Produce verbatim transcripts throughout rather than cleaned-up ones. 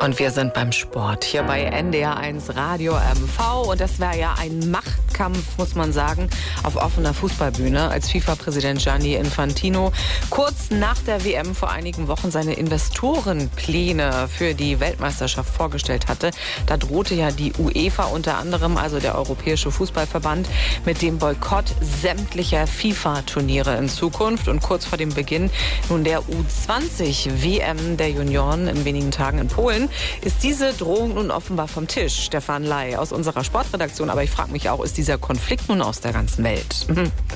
Und wir sind beim Sport hier bei N D R eins Radio M V. Und das wäre ja ein Machtkampf, muss man sagen, auf offener Fußballbühne, als FIFA-Präsident Gianni Infantino kurz nach der W M vor einigen Wochen seine Investorenpläne für die Weltmeisterschaft vorgestellt hatte. Da drohte ja die UEFA unter anderem, also der Europäische Fußballverband, mit dem Boykott sämtlicher FIFA-Turniere in Zukunft. Und kurz vor dem Beginn nun der U zwanzig W M der Junioren in wenigen Tagen in Polen ist diese Drohung nun offenbar vom Tisch. Stefan Ley aus unserer Sportredaktion. Aber ich frage mich auch, ist dieser Konflikt nun aus der ganzen Welt?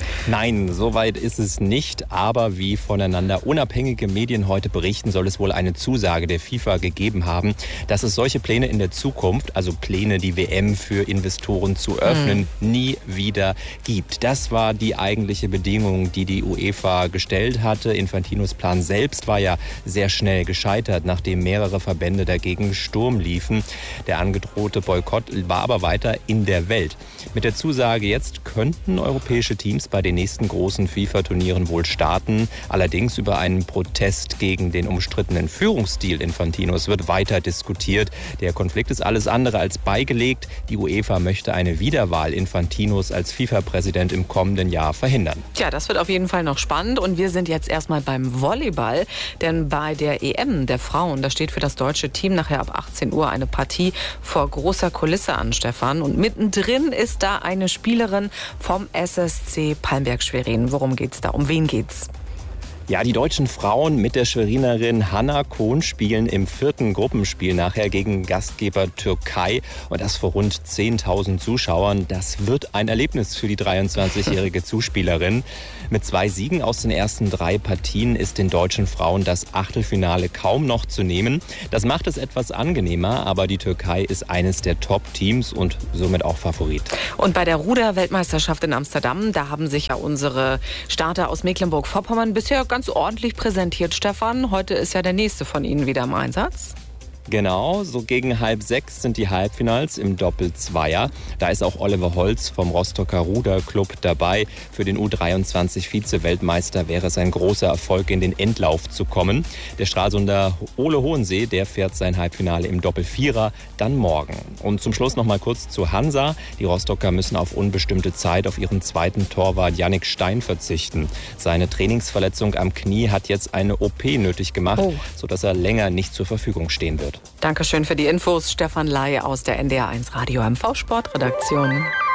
Nein, so weit ist es nicht. Aber wie voneinander unabhängige Medien heute berichten, soll es wohl eine Zusage der FIFA gegeben haben, dass es solche Pläne in der Zukunft, also Pläne, die W M für Investoren zu öffnen, mhm. nie wieder gibt. Das war die eigentliche Bedingung, die die UEFA gestellt hatte. Infantinos Plan selbst war ja sehr schnell gescheitert, nachdem mehrere Verbände dagegen Sturm liefen. Der angedrohte Boykott war aber weiter in der Welt. Mit der Zusage jetzt könnten europäische Teams bei den nächsten großen FIFA-Turnieren wohl starten. Allerdings über einen Protest gegen den umstrittenen Führungsstil Infantinos wird weiter diskutiert. Der Konflikt ist alles andere als beigelegt. Die UEFA möchte eine Wiederwahl Infantinos als FIFA-Präsident im kommenden Jahr verhindern. Tja, das wird auf jeden Fall noch spannend. Und wir sind jetzt erstmal beim Volleyball. Denn bei der E M der Frauen, da steht für das deutsche Team nachher ab achtzehn Uhr eine Partie vor großer Kulisse an, Stefan. Und mittendrin ist da eine Spielerin vom S S C Palmberg-Schwerin. Worum geht's da? Um wen geht's? Ja, die deutschen Frauen mit der Schwerinerin Hanna Kohn spielen im vierten Gruppenspiel nachher gegen Gastgeber Türkei. Und das vor rund zehntausend Zuschauern. Das wird ein Erlebnis für die dreiundzwanzigjährige Zuspielerin. Mit zwei Siegen aus den ersten drei Partien ist den deutschen Frauen das Achtelfinale kaum noch zu nehmen. Das macht es etwas angenehmer, aber die Türkei ist eines der Top-Teams und somit auch Favorit. Und bei der Ruder-Weltmeisterschaft in Amsterdam, da haben sich ja unsere Starter aus Mecklenburg-Vorpommern bisher ganz ordentlich präsentiert, Stefan. Heute ist ja der nächste von Ihnen wieder im Einsatz. Genau, so gegen halb sechs sind die Halbfinals im Doppel-Zweier. Da ist auch Oliver Holz vom Rostocker Ruderclub dabei. Für den U dreiundzwanzig Vize-Weltmeister wäre es ein großer Erfolg, in den Endlauf zu kommen. Der Stralsunder Ole Hohensee, der fährt sein Halbfinale im Doppel-Vierer dann morgen. Und zum Schluss noch mal kurz zu Hansa. Die Rostocker müssen auf unbestimmte Zeit auf ihren zweiten Torwart Jannik Stein verzichten. Seine Trainingsverletzung am Knie hat jetzt eine O P nötig gemacht, oh. sodass er länger nicht zur Verfügung stehen wird. Dankeschön für die Infos, Stefan Ley aus der N D R eins Radio M V Sportredaktion.